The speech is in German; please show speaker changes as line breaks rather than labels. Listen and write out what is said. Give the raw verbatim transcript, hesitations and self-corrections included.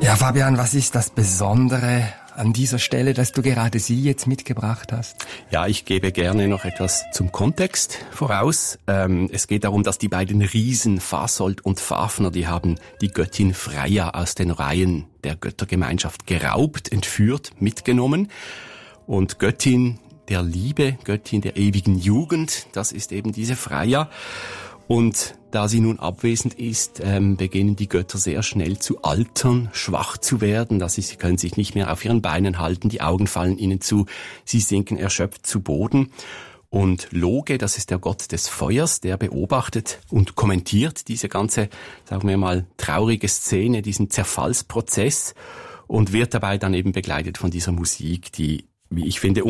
Ja, Fabian, was ist das Besondere an dieser Stelle, dass du gerade sie jetzt mitgebracht hast?
Ja, ich gebe gerne noch etwas zum Kontext voraus. Ähm, es geht darum, dass die beiden Riesen Fasold und Fafner, die haben die Göttin Freya aus den Reihen der Göttergemeinschaft geraubt, entführt, mitgenommen. Und Göttin der Liebe, Göttin der ewigen Jugend, das ist eben diese Freya. Und da sie nun abwesend ist, ähm, beginnen die Götter sehr schnell zu altern, schwach zu werden. Das ist, sie können sich nicht mehr auf ihren Beinen halten, die Augen fallen ihnen zu, sie sinken erschöpft zu Boden. Und Loge, das ist der Gott des Feuers, der beobachtet und kommentiert diese ganze, sagen wir mal, traurige Szene, diesen Zerfallsprozess und wird dabei dann eben begleitet von dieser Musik, die, wie ich finde,